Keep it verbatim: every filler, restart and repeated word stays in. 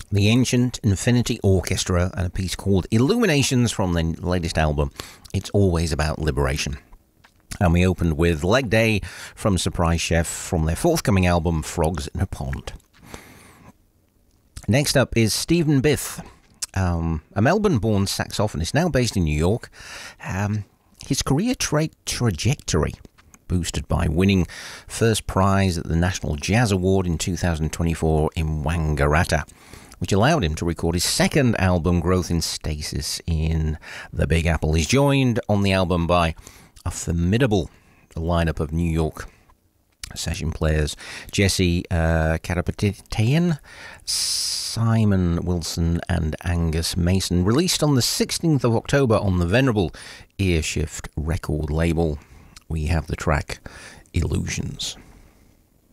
The Ancient Infinity Orchestra and a piece called Illuminations from their latest album, It's Always About Liberation. And we opened with Leg Day from Surprise Chef from their forthcoming album, Frogs in a Pond. Next up is Stephen Bith, um, a Melbourne-born saxophonist now based in New York. Um, his career tra- trajectory boosted by winning first prize at the National Jazz Award in two thousand twenty-four in Wangaratta, which allowed him to record his second album, Growth in Stasis, in the Big Apple. He's joined on the album by a formidable lineup of New York session players: Jesse uh, Karapetian, Simon Wilson, and Angus Mason. Released on the sixteenth of October on the venerable Earshift record label, we have the track Illusions.